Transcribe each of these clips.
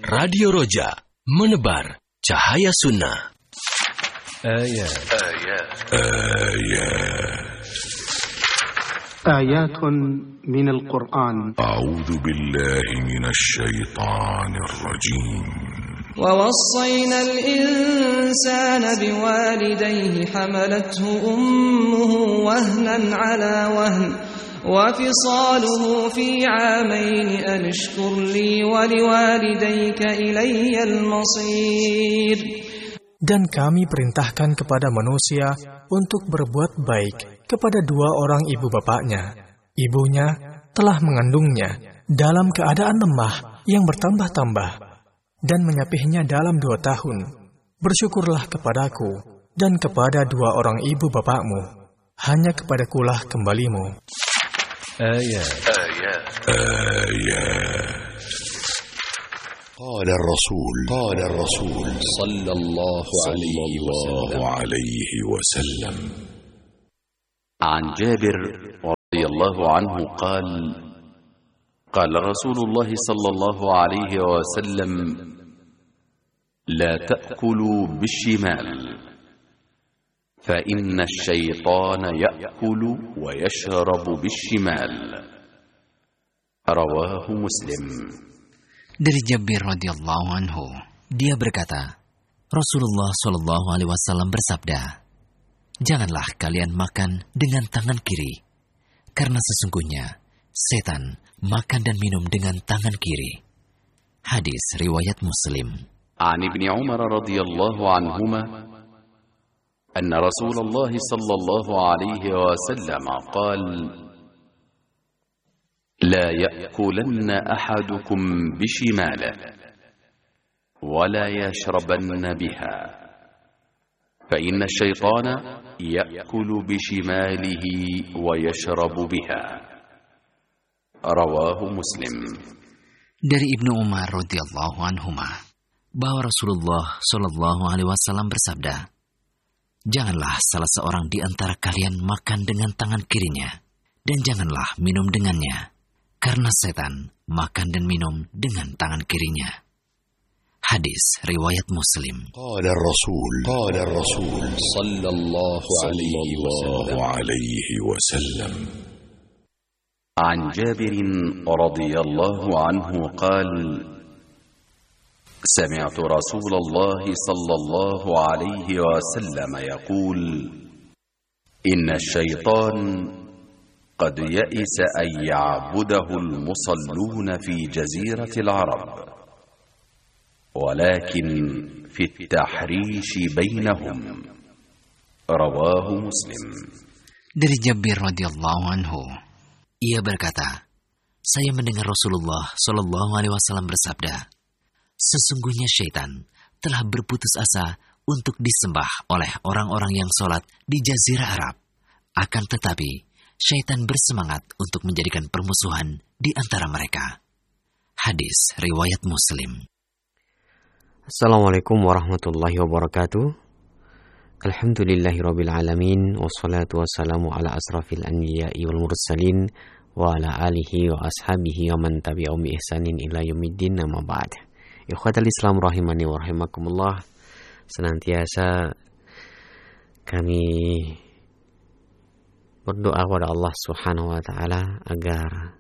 Radio Roja, menebar cahaya sunnah. آيات من القرآن. أعوذ بالله من الشيطان الرجيم. ووصينا الإنسان بوالديه حملته أمه وهنا على وهن وفصاله في عامين أن اشكر لي ولوالديك إلي المصير. Dan kami perintahkan kepada manusia untuk berbuat baik kepada dua orang ibu bapaknya. Ibunya telah mengandungnya dalam keadaan lemah yang bertambah-tambah dan menyapihnya dalam 2 tahun. Bersyukurlah kepadaku dan kepada dua orang ibu bapakmu. Hanya kepadakulah kembalimu. آيات قال الرسول صلى الله عليه وسلم عن جابر رضي الله عنه قال قال رسول الله صلى الله عليه وسلم لا تأكلوا بالشمال فإن الشيطان يأكل ويشرب بالشمال رواه مسلم. Dari Jabir radhiyallahu anhu, dia berkata, Rasulullah shallallahu alaihi wasallam bersabda, janganlah kalian makan dengan tangan kiri, karena sesungguhnya setan makan dan minum dengan tangan kiri. Hadis riwayat Muslim. An Ibni Umar radhiyallahu anhuma anna Rasulullah sallallahu alaihi wasallam qala لا يأكلن أحدكم بشماله ولا يشربن بها فإن الشيطان يأكل بشماله ويشرب بها رواه مسلم. Dari Ibnu Umar radhiyallahu anhuma bahwa Rasulullah shallallahu alaihi wasallam bersabda, janganlah salah seorang di antara kalian makan dengan tangan kirinya dan janganlah minum dengannya, karena setan makan dan minum dengan tangan kirinya. Hadis riwayat Muslim. قال الرسول صلى الله عليه وسلم عن جابر رضي الله عنه قال سمعت رسول الله صلى الله عليه وسلم يقول إن الشيطان قد يئس أن يعبده المصلون في جزيرة العرب ولكن في التحريش بينهم رواه مسلم. Dari Jabir radhiyallahu anhu, ia berkata, saya mendengar Rasulullah shallallahu alaihi wasallam bersabda, sesungguhnya syaitan telah berputus asa untuk disembah oleh orang-orang yang sholat di Jazirah Arab. Akan tetapi syaitan bersemangat untuk menjadikan permusuhan di antara mereka. Hadis riwayat Muslim. Assalamualaikum warahmatullahi wabarakatuh. Alhamdulillahirabbil alamin wassalatu wassalamu ala asrafil anbiya'i wal mursalin wa ala alihi wa ashabihi wa man tabi'ahum bi ihsanin ila yaumiddin, amma ba'd. Ikhwatal Islam rahimani wa rahimakumullah. Senantiasa kami berdoa kepada Allah Subhanahu wa taala agar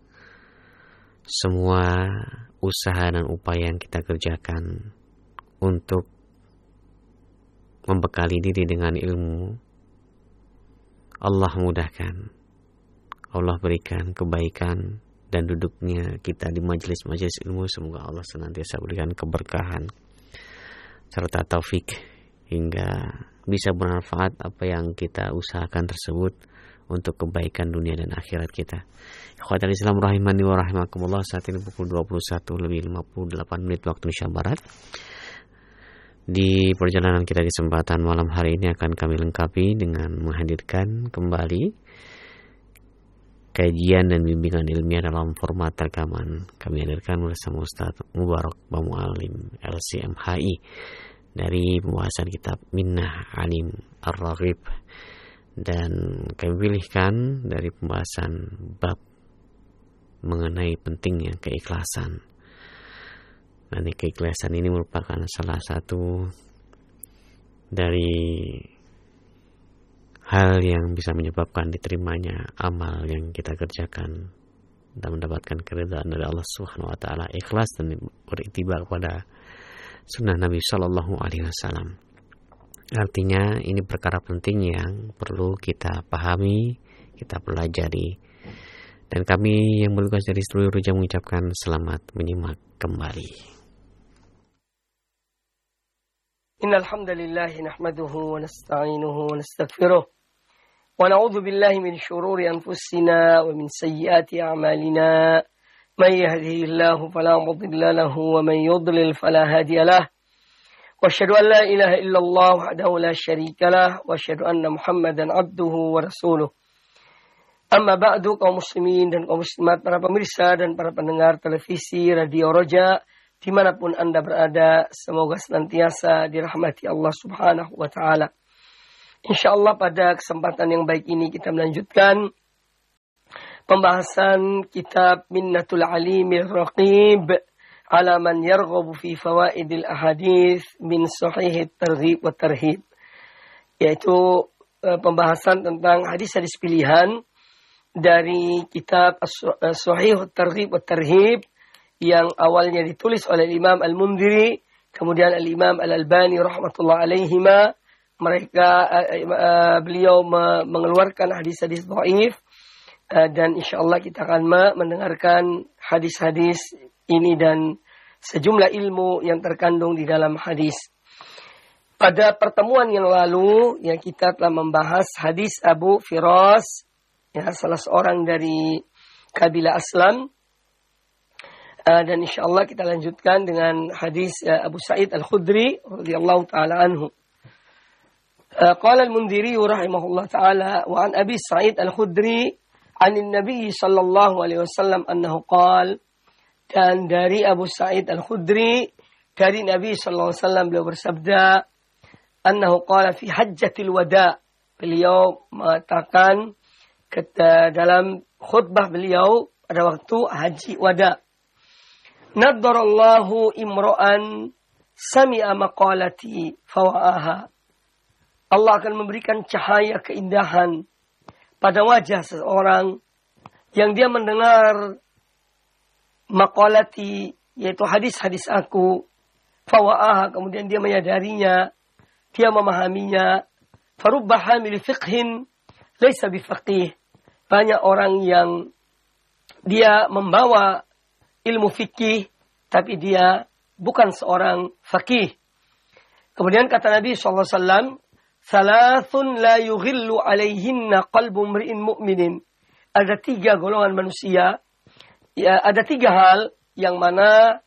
semua usaha dan upaya yang kita kerjakan untuk membekali diri dengan ilmu, Allah mudahkan, Allah berikan kebaikan dan duduknya kita di majelis-majelis ilmu. Semoga Allah senantiasa berikan keberkahan serta taufik hingga bisa bermanfaat apa yang kita usahakan tersebut untuk kebaikan dunia dan akhirat kita. Ikhwatal Islam rahimani wa rahimakumullah, saat ini pukul 21:58 waktu Indonesia Barat. Di perjalanan kita di kesempatan malam hari ini akan kami lengkapi dengan menghadirkan kembali kajian dan bimbingan ilmiah dalam format rekaman. Kami hadirkan bersama Ustaz Mubarak Bamu Alim LCMHI dari pembahasan kitab Minnah Alim Ar-Raghib, dan kami pilihkan dari pembahasan bab mengenai pentingnya keikhlasan. Dan keikhlasan ini merupakan salah satu dari hal yang bisa menyebabkan diterimanya amal yang kita kerjakan dan mendapatkan keridhaan dari Allah Subhanahu wa taala. Ikhlas dan beriktibar pada sunnah Nabi Shallallahu alaihi wasallam. Artinya ini perkara penting yang perlu kita pahami, kita pelajari. Dan kami yang bertugas dari seluruh Roja mengucapkan selamat menyimak kembali. Innal hamdalillah nahmaduhu wa nasta'inuhu wa nastaghfiruh wa na'udzu billahi min shururi anfusina wa min sayyiati a'malina may yahdihillahu fala mudilla lahu wa man yudlil fala hadiya lahu wa asyhadu an la ilaha illallah wahdahu la syarika lahu wa asyhadu anna Muhammadan abduhu wa rasuluh. Amma ba'du, kaum muslimin dan kaum muslimat, para pemirsa dan para pendengar televisi Radio Roja dimanapun Anda berada, semoga senantiasa dirahmati Allah Subhanahu wa ta'ala. InsyaAllah pada kesempatan yang baik ini kita melanjutkan pembahasan kitab Minnatul Alimir Raqib ala man yarghabu fi fawaidil ahadith min sahihit targhib wa tarhib, yaitu pembahasan tentang hadis-hadis pilihan dari kitab Sahihut Targhib wa Tarhib yang awalnya ditulis oleh Imam Al-Mundhiri, kemudian Al-Imam Al-Albani rahmatullah alaihima. Beliau mengeluarkan hadis-hadis dhaif, dan insyaallah kita akan mendengarkan hadis-hadis ini dan sejumlah ilmu yang terkandung di dalam hadis. Pada pertemuan yang lalu yang kita telah membahas hadis Abu Firas, ya, salah seorang dari kabilah Aslam. Dan insyaallah kita lanjutkan dengan hadis Abu Sa'id Al-Khudri radhiyallahu taala anhu. Qala Al-Mundhiri rahimahullah taala wa an Abi Sa'id Al-Khudri 'an Nabi sallallahu alaihi wasallam annahu qala, dan dari Abu Sa'id Al-Khudri dari Nabi sallallahu alaihi wasallam beliau bersabda, annahu qala fi hajjatil wada, beliau mengatakan dalam khutbah beliau pada waktu haji wada, nadarallahu imra'an sami'a maqalati fawa'aha. Allah akan memberikan cahaya keindahan pada wajah seseorang yang dia mendengar maqalati, yaitu hadis-hadis aku, fawa'aha, kemudian dia menyadarinya, dia memahaminya. Farubba hamil fiqhin laisa bifaqih, banyak orang yang dia membawa ilmu fikih, tapi dia bukan seorang faqih. Kemudian kata Nabi SAW, salathun la yughillu alaihinna qalbu mri'in mu'minin. Ada 3 golongan manusia, ya, ada 3 hal yang mana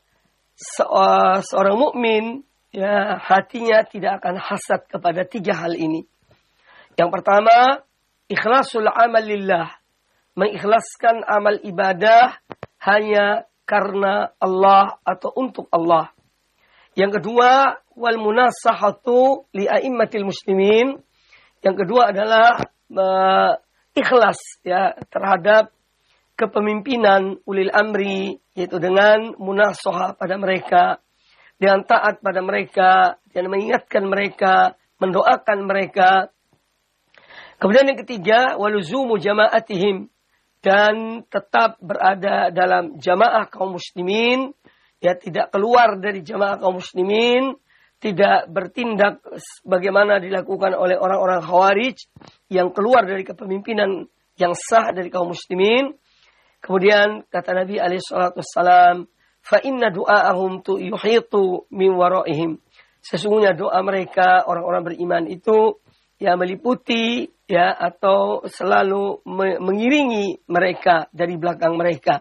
seorang mukmin, ya, hatinya tidak akan hasad kepada 3 hal ini. Yang pertama, ikhlasul amal lillah, mengikhlaskan amal ibadah hanya karena Allah atau untuk Allah. Yang kedua, wal munasahatu li a'immatil muslimin. Yang kedua adalah ikhlas, ya, terhadap kepemimpinan ulil amri, yaitu dengan munasahah pada mereka, dengan taat pada mereka, dan mengingatkan mereka, mendoakan mereka. Kemudian yang ketiga, waluzumu jama'atihim, dan tetap berada dalam jamaah kaum muslimin, ya, tidak keluar dari jamaah kaum muslimin, tidak bertindak bagaimana dilakukan oleh orang-orang Khawarij yang keluar dari kepemimpinan yang sah dari kaum muslimin. Kemudian kata Nabi alaihi salatu wassalam, fa inna du'aahum tu yuhitu min waraihim, sesungguhnya doa mereka orang-orang beriman itu, ya, meliputi, ya, atau selalu mengiringi mereka dari belakang mereka.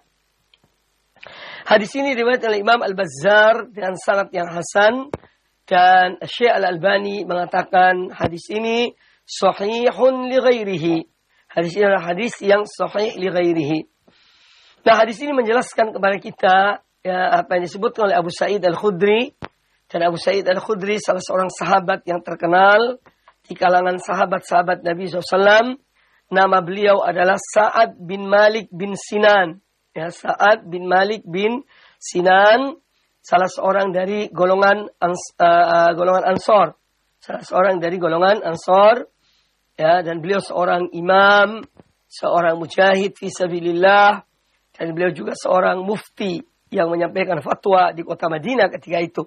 Hadis ini diriwayatkan oleh Imam Al-Bazzar dengan sanad yang hasan, dan Syekh Al-Albani mengatakan hadis ini sahihun li ghairihi. Hadis ini adalah hadis yang sahih li ghairihi. Nah, hadis ini menjelaskan kepada kita, ya, apa yang disebutkan oleh Abu Sa'id Al-Khudri. Dan Abu Sa'id Al-Khudri salah seorang sahabat yang terkenal di kalangan sahabat-sahabat Nabi SAW. Nama beliau adalah Sa'ad bin Malik bin Sinan. Ya, Sa'ad bin Malik bin Sinan, salah seorang dari golongan Ansor, salah seorang dari golongan Ansor, ya, dan beliau seorang imam, seorang mujahid fi sabilillah, dan beliau juga seorang mufti yang menyampaikan fatwa di kota Madinah ketika itu.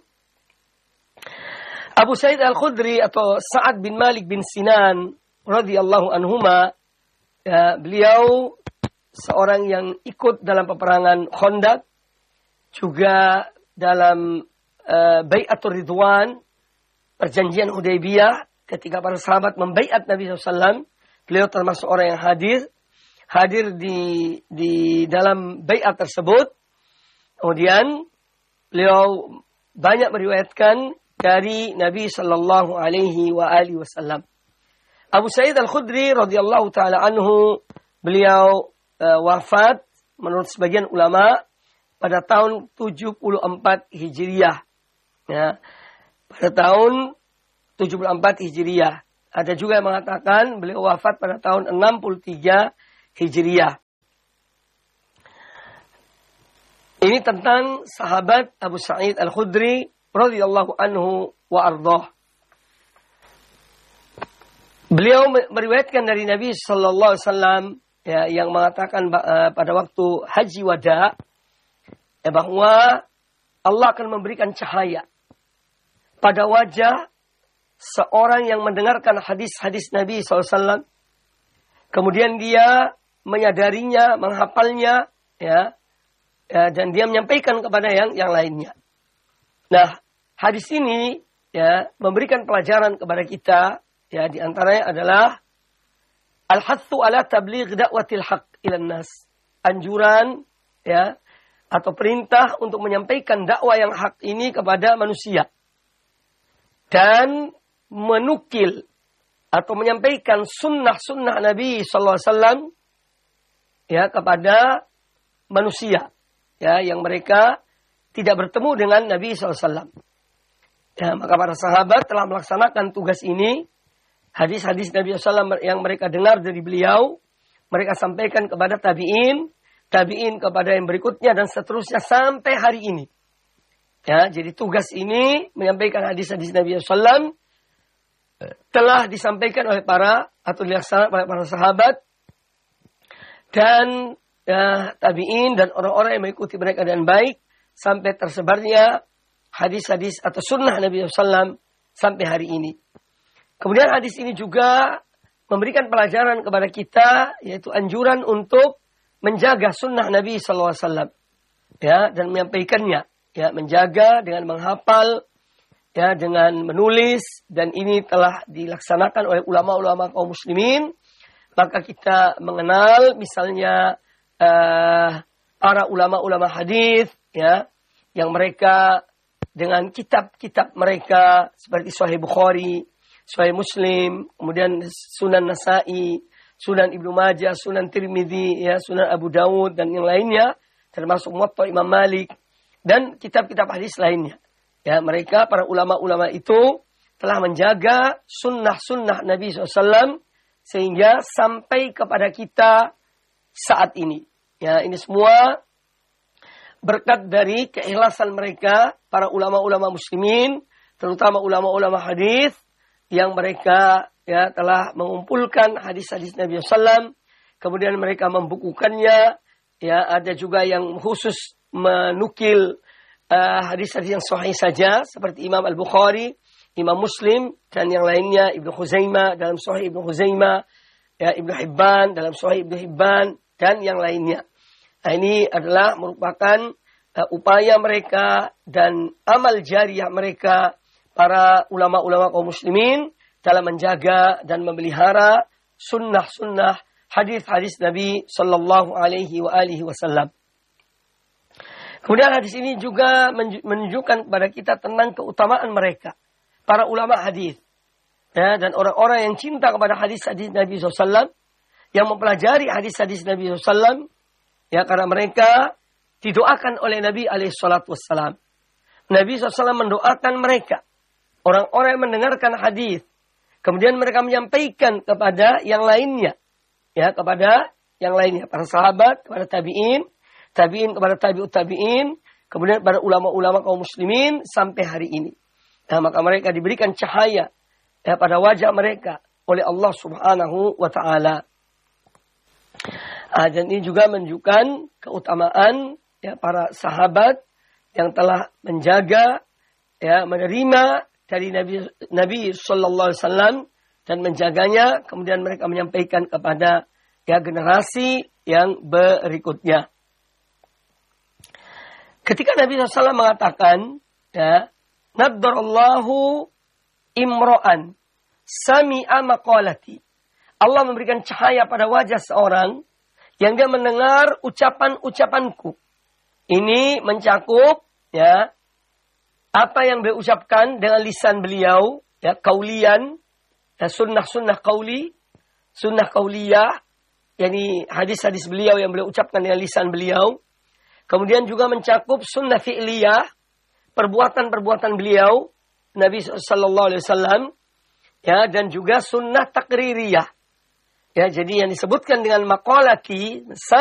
Abu Sa'id Al-Khudri atau Sa'ad bin Malik bin Sinan radhiyallahu anhuma, ya, beliau seorang yang ikut dalam peperangan Khandaq, juga dalam Bai'atul Ridwan, perjanjian Hudaybiyah, ketika para sahabat membaiat Nabi SAW, beliau termasuk orang yang hadir di dalam baiat tersebut. Kemudian beliau banyak meriwayatkan dari Nabi sallallahu alaihi wasallam. Abu Sa'id Al-Khudri radhiyallahu taala anhu, beliau wafat menurut sebagian ulama pada tahun 74 Hijriah. Ya, pada tahun 74 Hijriah. Ada juga yang mengatakan beliau wafat pada tahun 63 Hijriah. Ini tentang sahabat Abu Sa'id Al-Khudri radhiyallahu anhu wa ardhah. Beliau meriwayatkan dari Nabi sallallahu alaihi wasallam, ya, yang mengatakan pada waktu haji wada, ya, bahwa Allah akan memberikan cahaya pada wajah seorang yang mendengarkan hadis-hadis Nabi SAW, kemudian dia menyadarinya, menghafalnya, ya, dan dia menyampaikan kepada yang lainnya. Nah, hadis ini, ya, memberikan pelajaran kepada kita, ya, di antaranya adalah al-hathu ala tabligh da'watil haqq ilan nas. Anjuran, ya, atau perintah untuk menyampaikan dakwah yang hak ini kepada manusia. Dan menukil atau menyampaikan sunnah-sunnah Nabi SAW, ya, kepada manusia, ya, yang mereka tidak bertemu dengan Nabi SAW. Ya, maka para sahabat telah melaksanakan tugas ini. Hadis-hadis Nabi SAW yang mereka dengar dari beliau, mereka sampaikan kepada tabi'in kepada yang berikutnya, dan seterusnya sampai hari ini. Ya, jadi tugas ini menyampaikan hadis-hadis Nabi SAW telah disampaikan oleh dilaksanakan oleh para sahabat dan, ya, tabi'in dan orang-orang yang mengikuti mereka dengan baik sampai tersebarnya hadis-hadis atau sunnah Nabi SAW sampai hari ini. Kemudian hadis ini juga memberikan pelajaran kepada kita, yaitu anjuran untuk menjaga sunnah Nabi SAW, ya, dan menyampaikannya, ya, menjaga dengan menghafal, ya, dengan menulis, dan ini telah dilaksanakan oleh ulama-ulama kaum muslimin. Maka kita mengenal misalnya para ulama-ulama hadis, ya, yang mereka dengan kitab-kitab mereka seperti Sahih Bukhari, Sahih Muslim, kemudian Sunan Nasa'i, Sunan Ibnu Majah, Sunan Tirmidzi, ya, Sunan Abu Dawud, dan yang lainnya, termasuk Muwatta Imam Malik, dan kitab-kitab hadis lainnya. Ya, mereka, para ulama-ulama itu, telah menjaga sunnah-sunnah Nabi SAW, sehingga sampai kepada kita saat ini. Ya, ini semua berkat dari keikhlasan mereka, para ulama-ulama muslimin, terutama ulama-ulama hadis, yang mereka, ya, telah mengumpulkan hadis-hadis Nabi SAW, kemudian mereka membukukannya, ya, ada juga yang khusus menukil hadis-hadis yang sahih saja, seperti Imam Al-Bukhari, Imam Muslim, dan yang lainnya, Ibnu Khuzaimah dalam Sahih Ibnu Khuzaimah, ya, Ibnu Hibban dalam Sahih Ibnu Hibban, dan yang lainnya. Nah, ini adalah merupakan upaya mereka dan amal jariah mereka, para ulama-ulama kaum muslimin, dalam menjaga dan memelihara sunnah-sunnah hadis-hadis Nabi sallallahu alaihi wasallam. Kemudian hadis ini juga menunjukkan kepada kita tentang keutamaan mereka, para ulama hadis, ya, dan orang-orang yang cinta kepada hadis-hadis Nabi SAW, yang mempelajari hadis-hadis Nabi SAW, ya, karena mereka didoakan oleh Nabi SAW. Nabi SAW mendoakan mereka, orang-orang yang mendengarkan hadis, kemudian mereka menyampaikan kepada yang lainnya, ya, kepada yang lainnya, para sahabat, kepada tabi'in kepada tabi'ut tabi'in, kemudian para ulama-ulama kaum muslimin sampai hari ini. Nah, maka mereka diberikan cahaya pada wajah mereka oleh Allah Subhanahu wa taala. Dan ini juga menunjukkan keutamaan para sahabat yang telah menjaga, menerima dari Nabi sallallahu alaihi wasallam dan menjaganya, kemudian mereka menyampaikan kepada generasi yang berikutnya. Ketika Nabi SAW mengatakan, Naddarallahu imro'an sami'a maqalati. Allah memberikan cahaya pada wajah seorang yang dia mendengar ucapan-ucapanku. Ini mencakup apa yang beliau ucapkan dengan lisan beliau, kaulian, sunnah-sunnah qauli, sunnah qauliyah, yakni hadis-hadis beliau yang beliau ucapkan dengan lisan beliau. Kemudian juga mencakup sunnah fi'liyah, perbuatan-perbuatan beliau, Nabi sallallahu alaihi wasallam, dan juga sunnah takririyah. Jadi yang disebutkan dengan maqalati